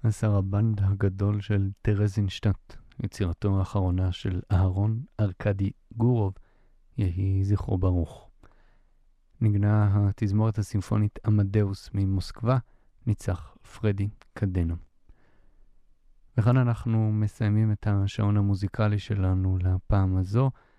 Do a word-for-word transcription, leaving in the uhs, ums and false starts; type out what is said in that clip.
הסרבנד הגדול של טרזינשטט, יצירתו האחרונה של אהרון ארקדי גורוב, יהי זכרו ברוך. נגנה התזמורת הסימפונית אמדאוס ממוסקבה, ניצח פרדי קדנו. וכאן אנחנו מסיימים את השעון המוזיקלי שלנו לפעם הזו.